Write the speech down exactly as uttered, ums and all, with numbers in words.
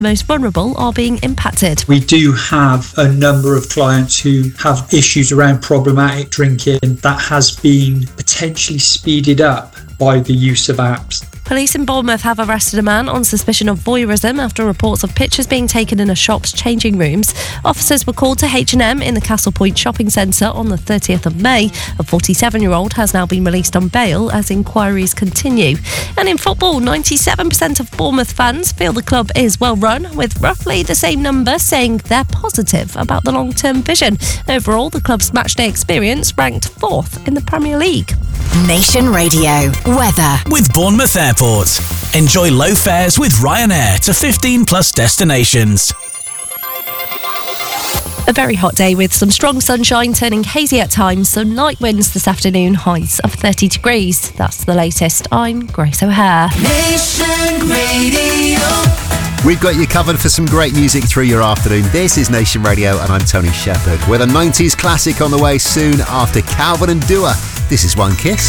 most vulnerable are being impacted. We do have a number of clients who have issues around problematic drinking that has been potentially speeded up by the use of apps. Police in Bournemouth have arrested a man on suspicion of voyeurism after reports of pictures being taken in a shop's changing rooms. Officers were called to H and M in the Castle Point shopping centre on the thirtieth of May. A forty-seven-year-old has now been released on bail as inquiries continue. And in football, ninety-seven percent of Bournemouth fans feel the club is well run, with roughly the same number saying they're positive about the long-term vision. Overall, the club's matchday experience ranked fourth in the Premier League. Nation Radio weather with Bournemouth Airport. Enjoy low fares with Ryanair to fifteen plus destinations. A very hot day with some strong sunshine turning hazy at times, so light winds this afternoon, highs of thirty degrees. That's the latest. I'm Grace O'Hare. Nation Radio. We've got you covered for some great music through your afternoon. This is Nation Radio and I'm Tony Shepherd with a nineties classic on the way soon after Calvin and Dua. This is One Kiss.